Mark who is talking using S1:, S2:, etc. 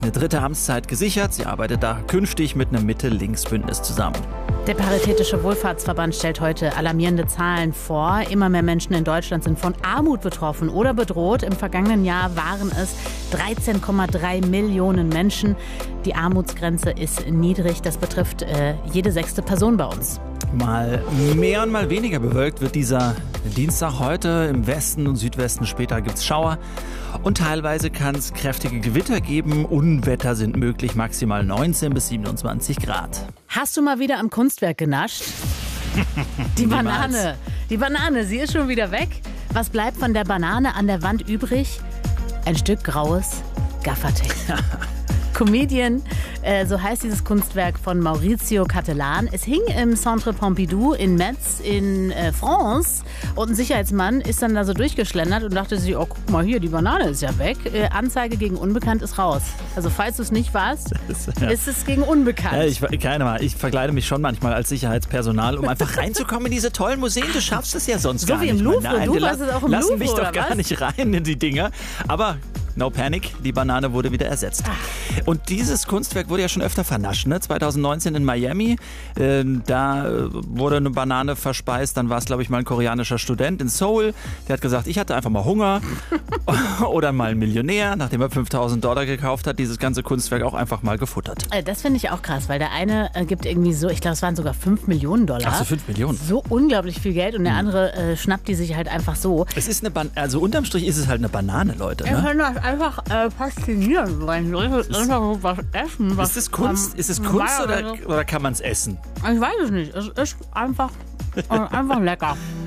S1: Eine dritte Amtszeit gesichert. Sie arbeitet da künftig mit einem Mitte-Links-Bündnis zusammen.
S2: Der Paritätische Wohlfahrtsverband stellt heute alarmierende Zahlen vor. Immer mehr Menschen in Deutschland sind von Armut betroffen oder bedroht. Im vergangenen Jahr waren es 13,3 Millionen Menschen. Die Armutsgrenze ist niedrig. Das betrifft jede 6. Person bei uns.
S1: Mal mehr und mal weniger bewölkt wird dieser Dienstag heute. Im Westen und Südwesten später gibt es Schauer. Und teilweise kann es kräftige Gewitter geben. Unwetter sind möglich, maximal 19 bis 27 Grad.
S2: Hast du mal wieder am Kunstwerk genascht? Die Banane. Die Banane, sie ist schon wieder weg. Was bleibt von der Banane an der Wand übrig? Ein Stück graues Gaffertape. Comedian, so heißt dieses Kunstwerk von Maurizio Cattelan. Es hing im Centre Pompidou in Metz in France und ein Sicherheitsmann ist dann da so durchgeschlendert und dachte sich, oh guck mal hier, die Banane ist ja weg. Anzeige gegen Unbekannt ist raus. Also falls du es nicht weißt, ist es gegen Unbekannt.
S1: Ja, ich verkleide mich schon manchmal als Sicherheitspersonal, um einfach reinzukommen in diese tollen Museen. Du schaffst es ja sonst gar nicht.
S2: So wie im Louvre,
S1: Nein,
S2: du warst es auch im Louvre,
S1: lassen mich doch gar
S2: was?
S1: nicht rein in die Dinger. Aber no panic, die Banane wurde wieder ersetzt. Und dieses Kunstwerk wurde ja schon öfter vernascht. Ne? 2019 in Miami, da wurde eine Banane verspeist. Dann war es, glaube ich, mal ein koreanischer Student in Seoul. Der hat gesagt, ich hatte einfach mal Hunger. Oder mal ein Millionär, nachdem er $5.000 gekauft hat, dieses ganze Kunstwerk auch einfach mal gefuttert.
S2: Das finde ich auch krass, weil der eine gibt irgendwie so, ich glaube, es waren sogar $5 Millionen.
S1: Ach so, 5 Millionen.
S2: So unglaublich viel Geld und der andere schnappt die sich halt einfach so.
S1: Es ist also unterm Strich ist es halt eine Banane, Leute.
S2: Ich
S1: Ne?
S2: finde das einfach faszinierend, weil Leute einfach so was essen. Was
S1: Ist es Kunst? Ist es Kunst oder kann man es essen?
S2: Ich weiß es nicht. Es ist einfach lecker.